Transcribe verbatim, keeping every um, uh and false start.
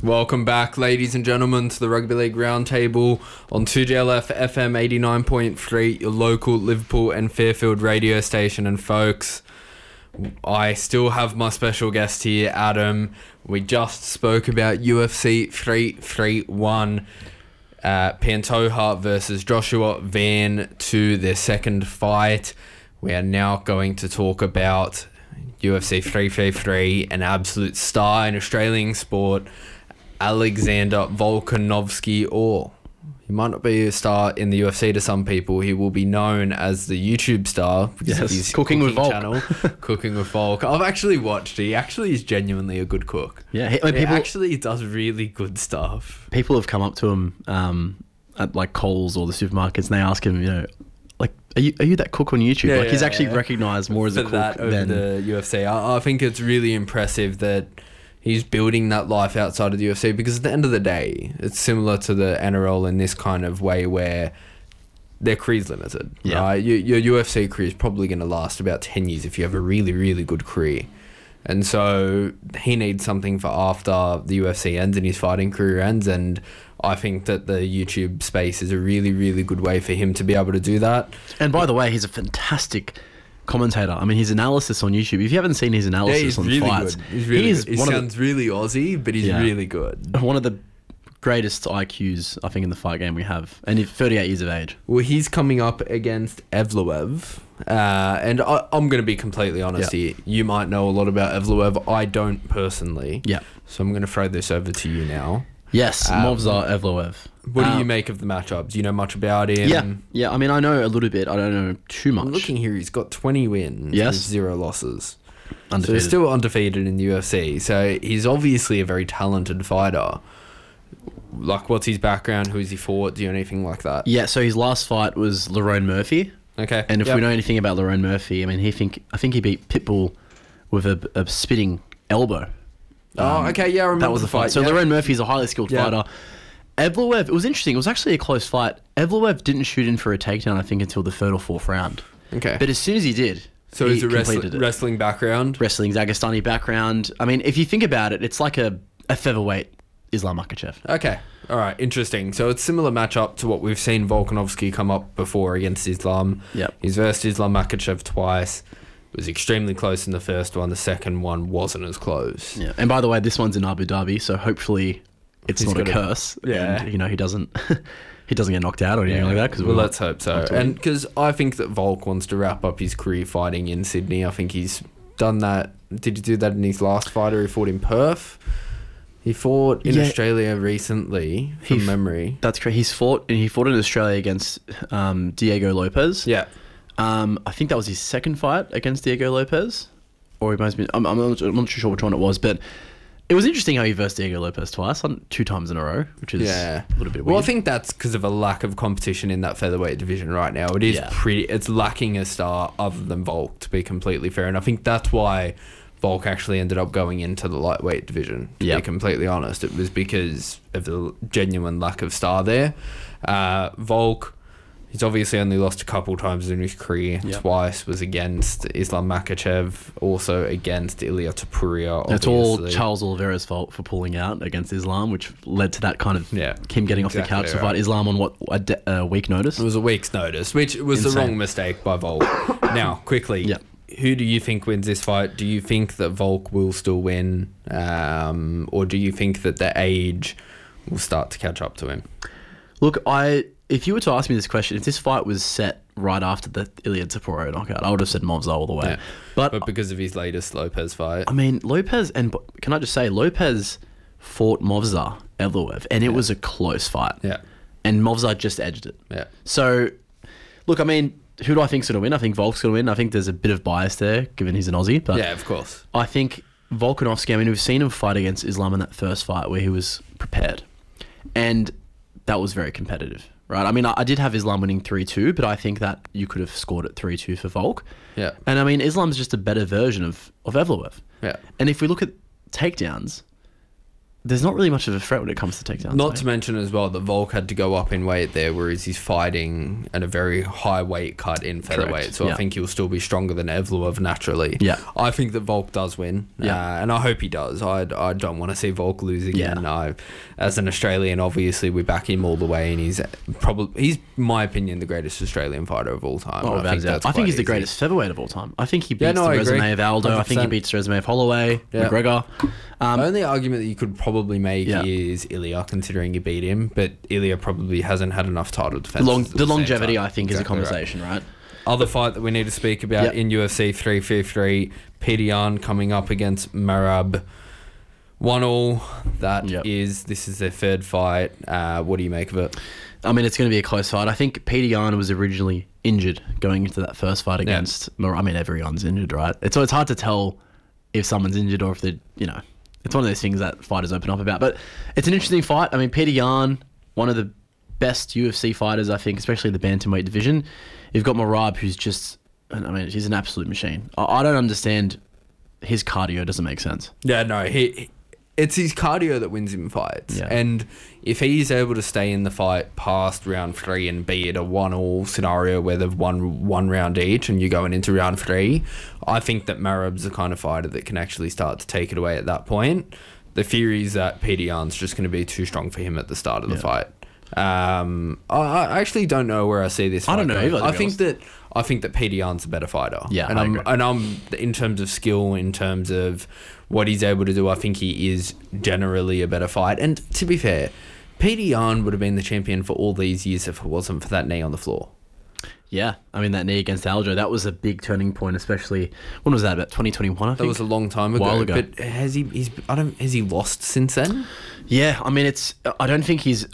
Welcome back, ladies and gentlemen, to the Rugby League Roundtable on two G L F F M eighty-nine point three, your local Liverpool and Fairfield radio station. And folks, I still have my special guest here, Adam. We just spoke about U F C three thirty-one, uh, Pantoja versus Joshua Van to their second fight. We are now going to talk about U F C three thirty-three, an absolute star in Australian sport, Alexander Volkanovski, or he might not be a star in the U F C to some people. He will be known as the YouTube star because yes, of his Cooking, cooking with Volk. channel, Cooking with Volk. I've actually watched it. He actually is genuinely a good cook. Yeah, he, He people actually does really good stuff. people have come up to him um, at like Coles or the supermarkets, and they ask him, you know, like, are you are you that cook on YouTube? Yeah, like he's yeah, actually yeah. recognised more as For a cook that over than the U F C. I, I think it's really impressive that he's building that life outside of the U F C, because at the end of the day, it's similar to the N R L in this kind of way where their career's limited. Yeah. Right? Your, your U F C career is probably going to last about ten years if you have a really, really good career. And so he needs something for after the U F C ends and his fighting career ends. And I think that the YouTube space is a really, really good way for him to be able to do that. And by the way, he's a fantastic commentator. I mean, his analysis on YouTube, if you haven't seen his Yeah, analysis he's on really fights, good. He's really he is good. He one sounds of really Aussie, but he's Yeah. really good. the, one of the greatest I Qs, I think, in the fight game we have. And he's thirty-eight years of age. Well, he's coming up against Evloev. Uh, and I, I'm going to be completely honest Yeah. here. You might know a lot about Evloev. I don't personally. Yeah. So I'm going to throw this over to you now. Yes, Um, Movsar Evloev. What do you Um, make of the matchup? Do you know much about him? Yeah, yeah. I mean, I know a little bit. I don't know too much. I'm looking here. He's got twenty wins Yes. with zero losses. So Undefeated. he's still undefeated in the U F C. So he's obviously a very talented fighter. Like, what's his background? Who has he fought? Do you know anything like that? Yeah, so his last fight was Lerone Murphy. Okay. And if Yep. we know anything about Lerone Murphy, I mean, he think I think he beat Pitbull with a, a spitting elbow. Oh, Um, okay. Yeah, I remember That was the fight. So yeah. Lerone Murphy is a highly skilled Yeah. fighter. Evloev, it was interesting. It was actually a close fight. Evloev didn't shoot in for a takedown, I think, until the third or fourth round. Okay. But as soon as he did, So he he's a wrestling, completed it. wrestling background. Wrestling, Dagestani background. I mean, if you think about it, it's like a, a featherweight Islam Makhachev. Okay. All right. Interesting. So it's similar matchup to what we've seen Volkanovski come up before against Islam. Yep. He's versed Islam Makhachev twice. It was extremely close in the first one. The second one wasn't as close. Yeah. And by the way, this one's in Abu Dhabi, so hopefully it's He's not a got a- curse. yeah. And, you know, he doesn't he doesn't get knocked out or anything like that. Cause well, we're let's hope so. not to And win. because I think that Volk wants to wrap up his career fighting in Sydney. I think he's done that. Did he do that in his last fight, or he fought in Perth? He fought in Yeah. Australia recently, from He f- memory. That's correct. He's fought he fought in Australia against um, Diego Lopez. Yeah. Um, I think that was his second fight against Diego Lopez, or he might have been. I'm, I'm, not, I'm not too sure which one it was, but it was interesting how he versed Diego Lopez twice, on two times in a row, which is Yeah. a little bit weird. Well, I think that's because of a lack of competition in that featherweight division right now. It is Yeah. pretty. It's lacking a star other than Volk, to be completely fair, and I think that's why Volk actually ended up going into the lightweight division. To Yep. be completely honest, it was because of the genuine lack of star there. Uh, Volk, he's obviously only lost a couple times in his career. Yep. Twice was against Islam Makhachev, also against Ilia Topuria. It's all obviously. Charles Oliveira's fault for pulling out against Islam, which led to that kind of Yeah, him getting off the exactly couch to right. fight Islam on what a, de- a week notice. It was a week's notice, which was the Insane. wrong mistake by Volk. Now, quickly, Yeah. who do you think wins this fight? Do you think that Volk will still win? Um, or do you think that the age will start to catch up to him? Look, I if you were to ask me this question, if this fight was set right after the Ilia Topuria knockout, I would have said Movsar all the way. Yeah. But, But because of his latest Lopez fight. I mean, Lopez, and can I just say, Lopez fought Movsar Evloev, and it was a close fight. Yeah. And Movsar just edged it. Yeah. So, look, I mean, who do I think's going to win? I think Volk's going to win. I think there's a bit of bias there, given he's an Aussie. But Yeah, of course. I think Volkanovski, I mean, we've seen him fight against Islam in that first fight where he was prepared. And that was very competitive, right? I mean, I, I did have Islam winning three two, but I think that you could have scored it three two for Volk. Yeah. And I mean, Islam's just a better version of, of Evloev. Yeah. And if we look at takedowns, there's not really much of a threat when it comes to takedowns. Not mate. to mention as well that Volk had to go up in weight there, whereas he's fighting at a very high weight cut in featherweight. Correct, So yeah. I think he'll still be stronger than Evloev naturally. Yeah. I think that Volk does win, Yeah. uh, and I hope he does. I, I don't want to see Volk lose again. Yeah. I, as an Australian, obviously we back him all the way, and he's probably he's, in my opinion, the greatest Australian fighter of all time. Oh, I think, I that's think quite he's the easy. greatest featherweight of all time. I think he beats Yeah, no, the I resume agree. of Aldo. I think he one hundred percent. beats the resume of Holloway, Yeah. McGregor. Um, The only argument that you could probably make Yeah. is Ilya, considering you beat him, but Ilya probably hasn't had enough title defense. long, the longevity, I think, is a conversation, right? Other fight that we need to speak about Yep. in U F C three fifty-three, Peter Yan coming up against Marab. One all. That Yep. is, this is their third fight. Uh, what do you make of it? I mean, it's going to be a close fight. I think Peter Yan was originally injured going into that first fight against. Mar- I mean, everyone's injured, right? It's it's hard to tell if someone's injured or if they, you know, it's one of those things that fighters open up about. But it's an interesting fight. I mean, Peter Yan, one of the best U F C fighters, I think, especially the bantamweight division. You've got Marab, who's just, I mean, he's an absolute machine. I, I don't understand his cardio. Doesn't make sense. Yeah, no, he, he- it's his cardio that wins him fights. Yeah. And if he's able to stay in the fight past round three and be it a one-all scenario where they've won one round each and you're going into round three, I think that Marab's the kind of fighter that can actually start to take it away at that point. The fear is that Peter Yan's just going to be too strong for him at the start of the Yeah. fight. Um, I, I actually don't know where I see this. I don't fight know going. either, to I be think honest. that I think that Peter Yan's a better fighter. Yeah, and I I'm agree. and I'm in terms of skill, in terms of what he's able to do. I think he is generally a better fight. And to be fair, Peter Yan would have been the champion for all these years if it wasn't for that knee on the floor. Yeah, I mean, that knee against Aljo, that was a big turning point, especially, when was that, about twenty twenty-one, I think? That was a long time ago. While ago. But has he? He's. I don't. Has he lost since then? Yeah, I mean, it's. I don't think he's